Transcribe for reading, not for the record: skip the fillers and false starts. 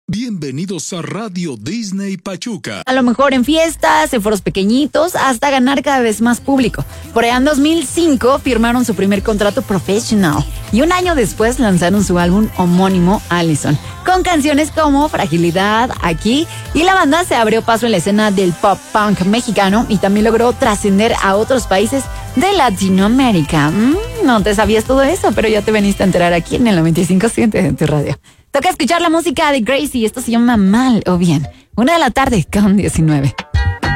Bienvenidos a Radio Disney Pachuca. A lo mejor en fiestas, en foros pequeñitos, hasta ganar cada vez más público. Por allá en 2005 firmaron su primer contrato profesional y un año después lanzaron su álbum homónimo Allison, con canciones como Fragilidad, Aquí, y la banda se abrió paso en la escena del pop punk mexicano y también logró trascender a otros países de Latinoamérica. No te sabías todo eso, pero ya te veniste a enterar aquí en el 95.7 de tu radio. Toca escuchar la música de Gracie. Esto se llama Mal o Bien. 1 de la tarde con 19.